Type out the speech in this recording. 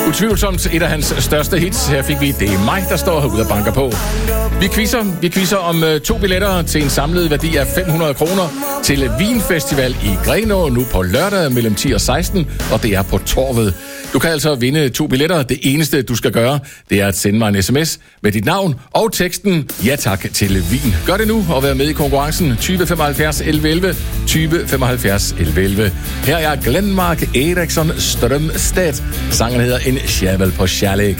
Utvivlsomt et af hans største hits. Her fik vi Det er mig, der står herude og banker på. Vi quizzer om 2 billetter til en samlet værdi af 500 kroner til Vinfestival i Grenaa nu på lørdag mellem 10 og 16, og det er på Torvet. Du kan altså vinde 2 billetter. Det eneste, du skal gøre, det er at sende mig en sms med dit navn og teksten Ja tak til Vin. Gør det nu og vær med i konkurrencen 20 75 11 11, 20 75 11 11. Her er Glenmark Eriksson Strømstedt. Sangen hedder En Sjævel på Kærlighed.